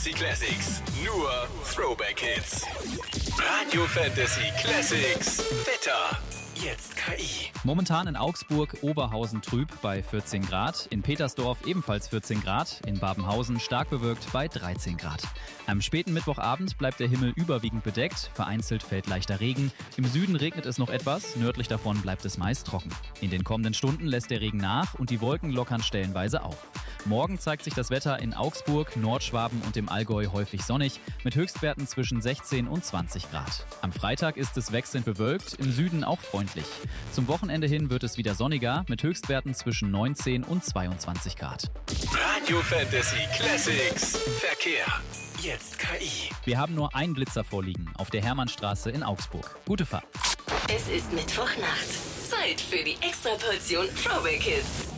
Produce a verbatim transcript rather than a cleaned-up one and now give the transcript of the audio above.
Fantasy Classics. Nur Throwback Hits. Radio Fantasy Classics. Wetter. Jetzt K I. Momentan in Augsburg Oberhausen trüb bei vierzehn Grad, in Petersdorf ebenfalls vierzehn Grad, in Babenhausen stark bewölkt bei dreizehn Grad. Am späten Mittwochabend bleibt der Himmel überwiegend bedeckt, vereinzelt fällt leichter Regen. Im Süden regnet es noch etwas, nördlich davon bleibt es meist trocken. In den kommenden Stunden lässt der Regen nach und die Wolken lockern stellenweise auf. Morgen zeigt sich das Wetter in Augsburg, Nordschwaben und dem Allgäu häufig sonnig, mit Höchstwerten zwischen sechzehn und zwanzig Grad. Am Freitag ist es wechselnd bewölkt, im Süden auch freundlich. Zum Wochenende hin wird es wieder sonniger, mit Höchstwerten zwischen neunzehn und zweiundzwanzig Grad. Radio Fantasy Classics. Verkehr. Jetzt K I. Wir haben nur einen Blitzer vorliegen, auf der Hermannstraße in Augsburg. Gute Fahrt. Es ist Mittwochnacht. Zeit für die Extraportion Throwback Hits.